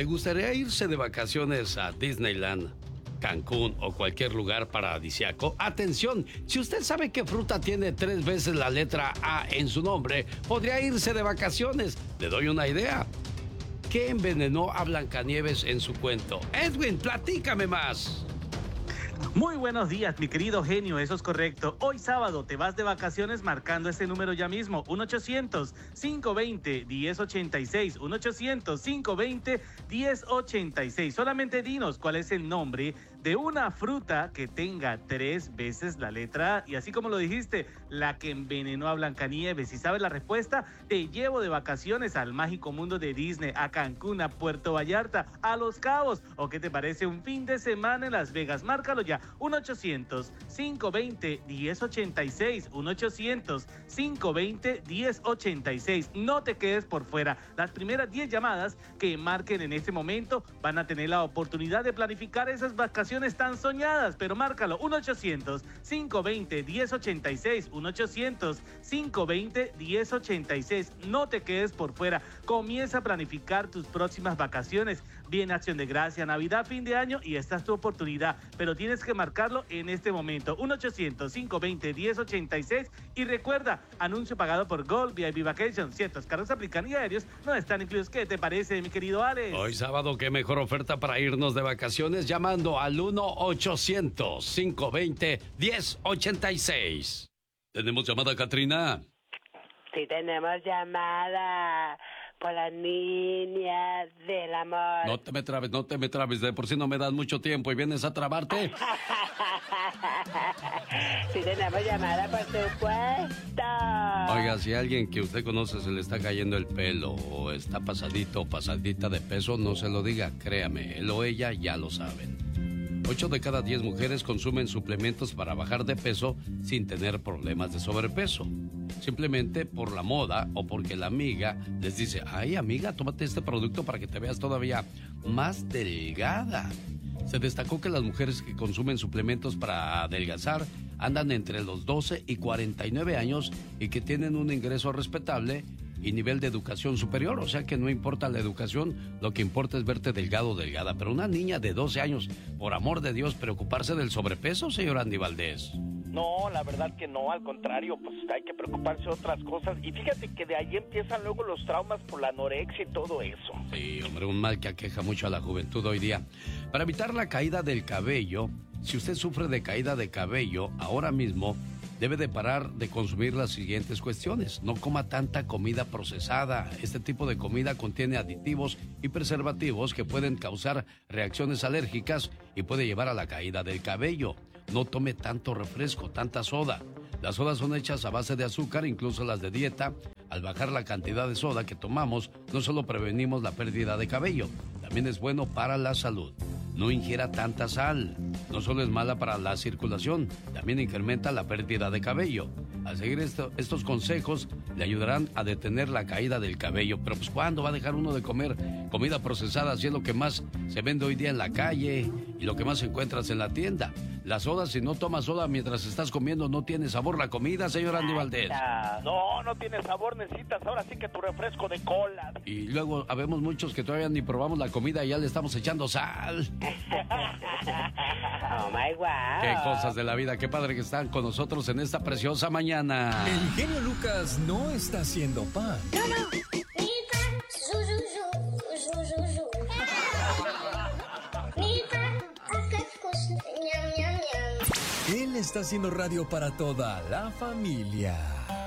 ¿Le gustaría irse de vacaciones a Disneyland, Cancún o cualquier lugar paradisíaco? Atención, si usted sabe que fruta tiene 3 veces la letra A en su nombre, podría irse de vacaciones. Le doy una idea. ¿Qué envenenó a Blancanieves en su cuento? Edwin, platícame más. Muy buenos días, mi querido genio, eso es correcto. Hoy sábado te vas de vacaciones marcando ese número ya mismo, 1-800-520-1086, 1-800-520-1086. Solamente dinos cuál es el nombre de una fruta que tenga 3 veces la letra A. Y así como lo dijiste, la que envenenó a Blancanieves. Si sabes la respuesta, te llevo de vacaciones al mágico mundo de Disney, a Cancún, a Puerto Vallarta, a Los Cabos. ¿O qué te parece un fin de semana en Las Vegas? Márcalo ya. 1-800-520-1086, 1-800-520-1086. No te quedes por fuera. Las primeras 10 llamadas que marquen en este momento van a tener la oportunidad de planificar esas vacaciones tan soñadas. Pero márcalo, 1-800-520-1086, 1-800-520-1086. No te quedes por fuera. Comienza a planificar tus próximas vacaciones. Viene Acción de Gracia, Navidad, fin de año y esta es tu oportunidad. Pero tienes que marcarlo en este momento. 1-800-520-1086. Y recuerda, anuncio pagado por Gold VIP Vacations. Ciertos carros aplican y aéreos no están incluidos. ¿Qué te parece, mi querido Alex? Hoy sábado, qué mejor oferta para irnos de vacaciones llamando al 1-800-520-1086. ¿Tenemos llamada, Katrina? Sí, tenemos llamada por las niñas del amor. No te me trabes, de por sí no me das mucho tiempo y vienes a trabarte. Sí, tenemos llamada, por supuesto. Oiga, si a alguien que usted conoce se le está cayendo el pelo o está pasadito o pasadita de peso, no se lo diga, créame, él o ella ya lo saben. 8 de cada 10 mujeres consumen suplementos para bajar de peso sin tener problemas de sobrepeso. Simplemente por la moda o porque la amiga les dice, ay amiga, tómate este producto para que te veas todavía más delgada. Se destacó que las mujeres que consumen suplementos para adelgazar andan entre los 12 y 49 años y que tienen un ingreso respetable y nivel de educación superior, o sea que no importa la educación, lo que importa es verte delgado o delgada. Pero una niña de 12 años, por amor de Dios, preocuparse del sobrepeso, señor Andy Valdés. No, la verdad que no, al contrario, pues hay que preocuparse de otras cosas. Y fíjate que de ahí empiezan luego los traumas por la anorexia y todo eso. Sí, hombre, un mal que aqueja mucho a la juventud hoy día. Para evitar la caída del cabello, si usted sufre de caída de cabello, ahora mismo debe de parar de consumir las siguientes cuestiones. No coma tanta comida procesada. Este tipo de comida contiene aditivos y preservativos que pueden causar reacciones alérgicas y puede llevar a la caída del cabello. No tome tanto refresco, tanta soda. Las sodas son hechas a base de azúcar, incluso las de dieta. Al bajar la cantidad de soda que tomamos, no solo prevenimos la pérdida de cabello, también es bueno para la salud. No ingiera tanta sal. No solo es mala para la circulación, también incrementa la pérdida de cabello. Al seguir estos consejos, le ayudarán a detener la caída del cabello. Pero pues, ¿cuándo va a dejar uno de comer comida procesada si es lo que más se vende hoy día en la calle y lo que más encuentras en la tienda? La soda, si no tomas soda mientras estás comiendo, no tiene sabor la comida, señor Andy Valdés. No tiene sabor, necesitas ahora sí que tu refresco de cola. Y luego habemos muchos que todavía ni probamos la comida y ya le estamos echando sal. Oh my wow. Qué cosas de la vida, qué padre que están con nosotros en esta preciosa mañana. El genio Lucas no está haciendo pan. Él está haciendo radio para toda la familia.